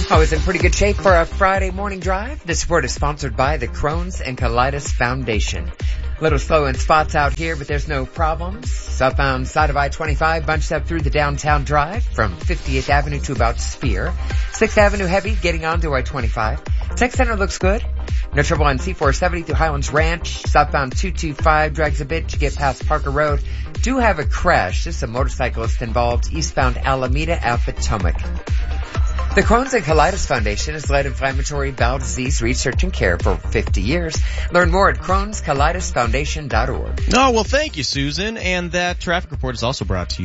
I was in pretty good shape for a Friday morning drive. This report is sponsored by the Crohn's and Colitis Foundation. A little slow in spots out here, but there's no problems. Southbound side of I-25 bunched up through the downtown drive from 58th Avenue to about Spear. 6th Avenue heavy getting onto I-25. Tech Center looks good. No trouble on C-470 through Highlands Ranch. Southbound 225 drags a bit to get past Parker Road. Do have a crash. Just a motorcyclist involved eastbound Alameda at Potomac. The Crohn's and Colitis Foundation has led inflammatory bowel disease research and care for 50 years. Learn more at Crohn'sColitisFoundation.org. Oh, well, thank you, Susan. And that traffic report is also brought to you